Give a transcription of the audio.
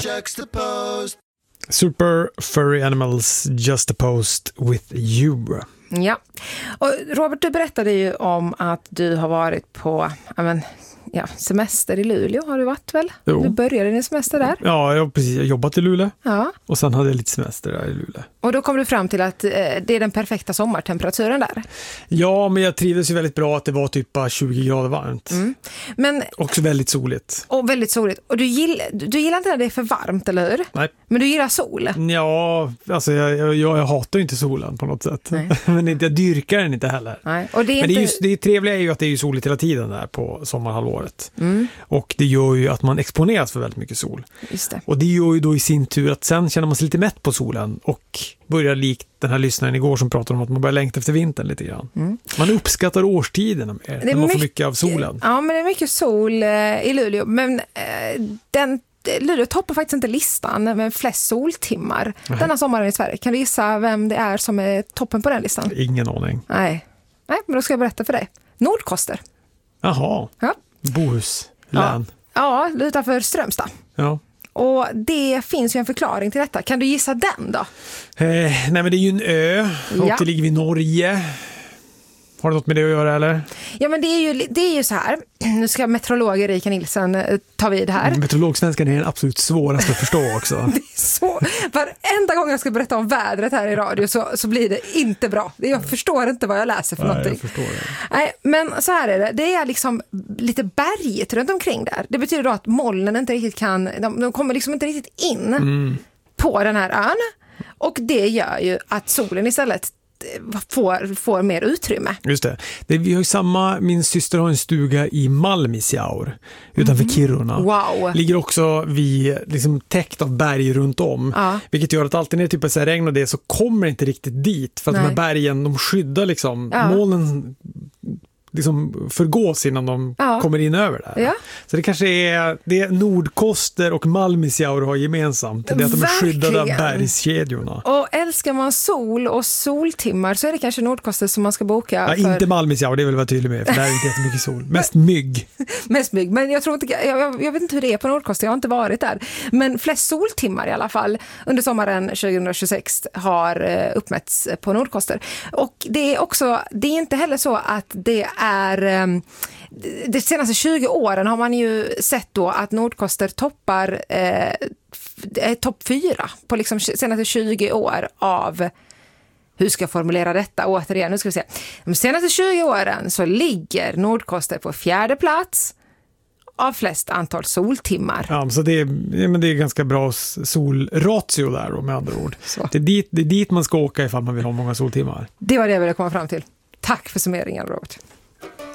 Juxtaposed. Super Furry Animals Juxtaposed with You. Ja, och Robert, du berättade ju om att du har varit på semester i Luleå, har du varit väl? Jo. Du började din semester där. Ja, jag har precis jobbat i Luleå. Ja. Och sen hade jag lite semester där i Luleå. Och då kom du fram till att det är den perfekta sommartemperaturen där. Ja, men jag trivdes ju väldigt bra att det var typ 20 grader varmt. Men, också väldigt soligt. Och väldigt soligt. Och du gillar inte när det är för varmt, eller hur? Nej. Men du gillar sol? Ja, alltså jag hatar ju inte solen på något sätt. Men jag dyrkar den inte heller. Nej. Och det är men inte... det trevliga är ju att det är ju soligt hela tiden där på sommarhalvåret. Och det gör ju att man exponeras för väldigt mycket sol. Just det. Och det gör ju då i sin tur att sen känner man sig lite mätt på solen och börjar likt den här lyssnaren igår som pratade om att man börjar längta efter vintern lite grann. Man uppskattar årstiderna mer när man får mycket av solen. Ja, men det är mycket sol i Luleå. Men Luleå toppar faktiskt inte listan med flest soltimmar denna sommaren i Sverige. Kan du gissa vem det är som är toppen på den listan? Ingen aning. Nej, men då ska jag berätta för dig. Nordkoster. Jaha, ja. Bohuslän. Ja, utanför Strömstad. Ja. Och det finns ju en förklaring till detta. Kan du gissa den då? Nej, men det är ju en ö och det ligger vid Norge. Har det något med det att göra, eller? Ja, men det är ju så här. Nu ska meteorolog Erika Nilsson ta vid här. Meteorologsvenskan är den absolut svåraste att förstå också. Det är så. Varenda gång jag ska berätta om vädret här i radio så blir det inte bra. Jag förstår inte vad jag läser för någonting. Jag förstår det. Nej, men så här är det. Det är liksom lite berget runt omkring där. Det betyder då att molnen inte riktigt de kommer liksom inte riktigt in på den här ön. Och det gör ju att solen istället får mer utrymme. Just det. Vi har ju min syster har en stuga i Malmisjaur utanför Kiruna. Wow. Ligger också vid liksom täckt av berg runt om. Ja. Vilket gör att alltid när det typ är regn och det så kommer det inte riktigt dit för att de här bergen, de skyddar liksom molnen liksom förgås innan de kommer in över där. Ja. Så det kanske är det Nordkoster och Malmisjaur har gemensamt. Det är att de är skyddade av bergskedjorna. Och älskar man sol och soltimmar så är det kanske Nordkoster som man ska boka. Ja, inte Malmisjaur, det vill jag vara tydlig med, för där är inte jättemycket sol. Mest mygg. Mest mygg, men jag tror inte, jag vet inte hur det är på Nordkoster, jag har inte varit där. Men flest soltimmar i alla fall under sommaren 2026 har uppmätts på Nordkoster. Och det är inte heller så att det är de senaste 20 åren har man ju sett då att Nordkoster toppar topp 4 på liksom senaste 20 år av, hur ska jag formulera detta återigen, nu ska vi se. De senaste 20 åren så ligger Nordkoster på 4:e plats av flest antal soltimmar. Ja, så det är ganska bra solratio där då, med andra ord. Det är dit man ska åka ifall man vill ha många soltimmar. Det var det jag ville komma fram till. Tack för summeringen, Robert.